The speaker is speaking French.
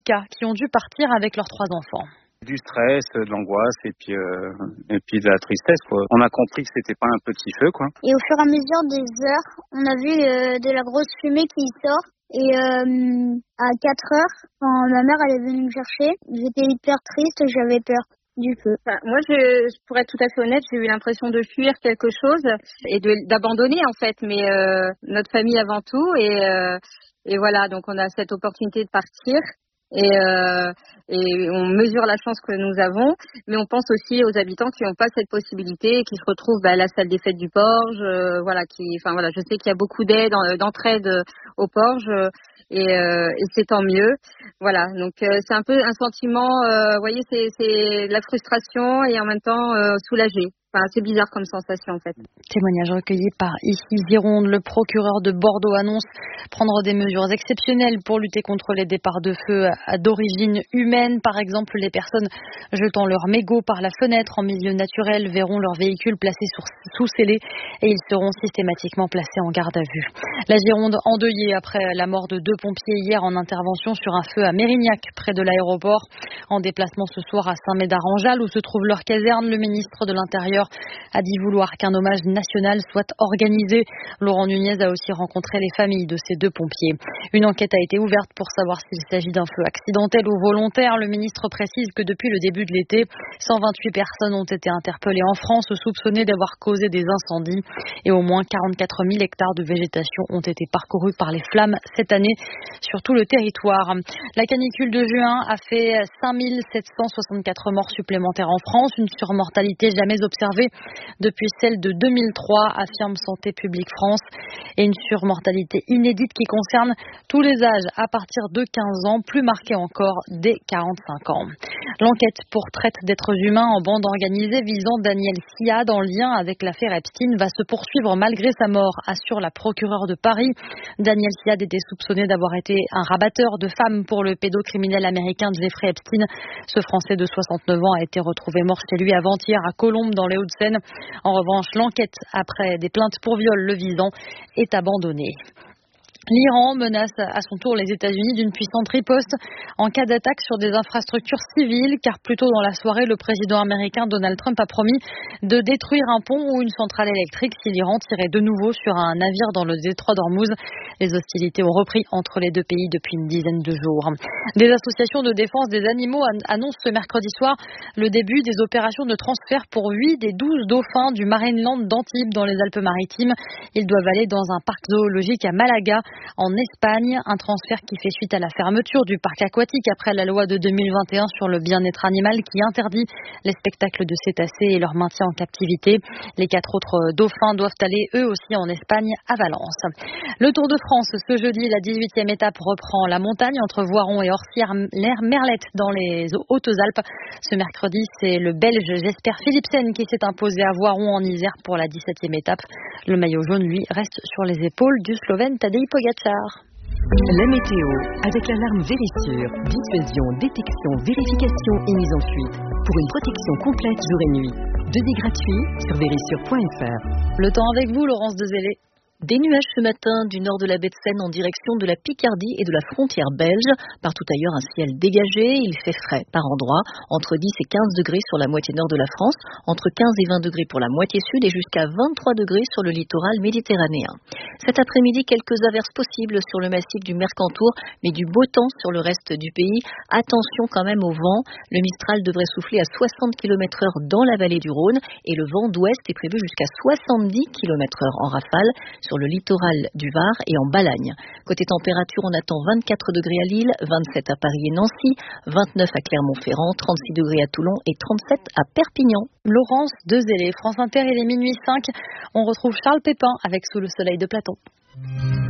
cas qui ont dû partir avec leurs 3 enfants. Du stress, de l'angoisse et puis de la tristesse, quoi. On a compris que c'était pas un petit feu, quoi. Et au fur et à mesure des heures, on a vu de la grosse fumée qui sort. Et à 4 heures, quand ma mère elle est venue me chercher, j'étais hyper triste, j'avais peur du feu. Enfin, moi, pour être tout à fait honnête, j'ai eu l'impression de fuir quelque chose et d'abandonner en fait, mais notre famille avant tout. Et voilà, donc on a cette opportunité de partir. Et on mesure la chance que nous avons, mais on pense aussi aux habitants qui n'ont pas cette possibilité et qui se retrouvent à la salle des fêtes du Porge, je sais qu'il y a beaucoup d'aide, d'entraide au Porge, et c'est tant mieux. Voilà, donc c'est un peu un sentiment, vous voyez, c'est de la frustration et en même temps soulagé. Enfin, c'est bizarre comme sensation en fait. Témoignage recueilli par Ici Gironde. Le procureur de Bordeaux annonce prendre des mesures exceptionnelles pour lutter contre les départs de feu d'origine humaine. Par exemple, les personnes jetant leurs mégots par la fenêtre en milieu naturel verront leur véhicule placé sous scellé et ils seront systématiquement placés en garde à vue. La Gironde endeuillée après la mort de 2 pompiers hier en intervention sur un feu à Mérignac près de l'aéroport. En déplacement ce soir à Saint-Médard-en-Jalles où se trouve leur caserne, le ministre de l'Intérieur a dit vouloir qu'un hommage national soit organisé. Laurent Nunez a aussi rencontré les familles de ces 2 pompiers. Une enquête a été ouverte pour savoir s'il s'agit d'un feu accidentel ou volontaire. Le ministre précise que depuis le début de l'été, 128 personnes ont été interpellées en France soupçonnées d'avoir causé des incendies et au moins 44 000 hectares de végétation ont été parcourus par les flammes cette année sur tout le territoire. La canicule de juin a fait 5 764 morts supplémentaires en France, une surmortalité jamais observée depuis celle de 2003, affirme Santé publique France, et une surmortalité inédite qui concerne tous les âges à partir de 15 ans, plus marquée encore dès 45 ans. L'enquête pour traite d'êtres humains en bande organisée visant Daniel Siad en lien avec l'affaire Epstein va se poursuivre malgré sa mort, assure la procureure de Paris. Daniel Siad était soupçonné d'avoir été un rabatteur de femmes pour le pédocriminel américain Jeffrey Epstein. Ce Français de 69 ans a été retrouvé mort chez lui avant-hier à Colombes dans les Hauts-de-Seine. En revanche, l'enquête après des plaintes pour viol le visant est abandonnée. L'Iran menace à son tour les États-Unis d'une puissante riposte en cas d'attaque sur des infrastructures civiles, car plus tôt dans la soirée, le président américain Donald Trump a promis de détruire un pont ou une centrale électrique si l'Iran tirait de nouveau sur un navire dans le détroit d'Ormuz. Les hostilités ont repris entre les 2 pays depuis une dizaine de jours. Des associations de défense des animaux annoncent ce mercredi soir le début des opérations de transfert pour 8 des 12 dauphins du Marineland d'Antibes dans les Alpes-Maritimes. Ils doivent aller dans un parc zoologique à Malaga, en Espagne, un transfert qui fait suite à la fermeture du parc aquatique après la loi de 2021 sur le bien-être animal qui interdit les spectacles de cétacés et leur maintien en captivité. Les 4 autres dauphins doivent aller eux aussi en Espagne à Valence. Le Tour de France, ce jeudi, la 18e étape reprend la montagne entre Voiron et Orsières-Merlette dans les Hautes-Alpes. Ce mercredi, c'est le Belge Jesper Philipsen qui s'est imposé à Voiron en Isère pour la 17e étape. Le maillot jaune, lui, reste sur les épaules du Slovène Tadej Pogačar. La météo, avec l'alarme Vérissure. Dissuasion, détection, vérification et mise en fuite. Pour une protection complète jour et nuit. Devis gratuit sur vérissure.fr. Le temps avec vous, Laurence Dezélé. Des nuages ce matin du nord de la baie de Seine en direction de la Picardie et de la frontière belge. Partout ailleurs, un ciel dégagé. Il fait frais par endroits, entre 10 et 15 degrés sur la moitié nord de la France, entre 15 et 20 degrés pour la moitié sud et jusqu'à 23 degrés sur le littoral méditerranéen. Cet après-midi, quelques averses possibles sur le massif du Mercantour, mais du beau temps sur le reste du pays. Attention quand même au vent. Le Mistral devrait souffler à 60 km/h dans la vallée du Rhône et le vent d'ouest est prévu jusqu'à 70 km/h en rafale sur le littoral du Var et en Balagne. Côté température, on attend 24 degrés à Lille, 27 à Paris et Nancy, 29 à Clermont-Ferrand, 36 degrés à Toulon et 37 à Perpignan. Laurence Dezélé, France Inter, il est minuit 5. On retrouve Charles Pépin avec Sous le soleil de Platon.